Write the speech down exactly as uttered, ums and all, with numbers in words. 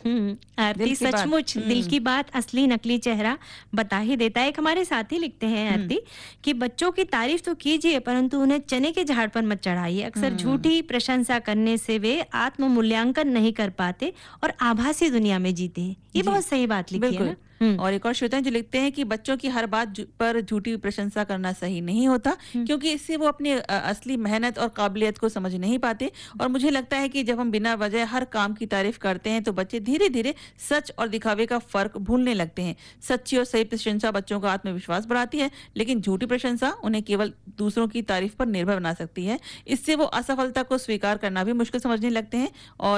हुँ, दिल आरती की बात। सचमुच दिल हुँ। की बात असली नकली चेहरा बता ही देता है। एक हमारे साथी लिखते हैं हुँ। आरती कि बच्चों की तारीफ तो कीजिए परंतु उन्हें चने के झाड़ पर मत चढ़ाइए। अक्सर हुँ। झूठी प्रशंसा करने से वे आत्म मूल्यांकन नहीं कर पाते और आभासी दुनिया में जीते हैं। ये जी, बहुत सही बात लिखी है बिल्कुल। ना? हुँ। और एक और श्रोता हैं जो लिखते हैं कि बच्चों की हर बात जु पर झूठी प्रशंसा करना सही नहीं होता, हुँ। क्योंकि इससे वो अपनी अ, असली मेहनत और काबिलियत को समझ नहीं पाते और मुझे लगता है कि जब हम बिना वजह हर काम की तारीफ करते हैं, तो बच्चे धीरे-धीरे सच और दिखावे का फ़र्क भूलने लगते हैं। सच्ची और सही प्रशंसा बच्चों का आत्मविश्वास बढ़ाती है, लेकिन झूठी प्रशंसा उन्हें केवल दूसरों की तारीफ पर निर्भर बना सकती है। इससे वो असफलता को स्वीकार करना भी मुश्किल समझने लगते हैं और